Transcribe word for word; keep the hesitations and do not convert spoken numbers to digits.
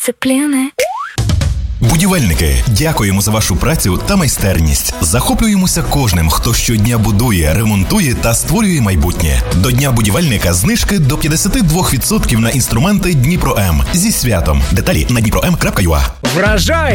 дисципліни. Будівельники, дякуємо за вашу працю та майстерність. Захоплюємося кожним, хто щодня будує, ремонтує та створює майбутнє. До Дня будівельника знижки до п'ятдесят два відсотки на інструменти Дніпро М. Зі святом. Деталі на дніпро ем крапка ю а. Вражай!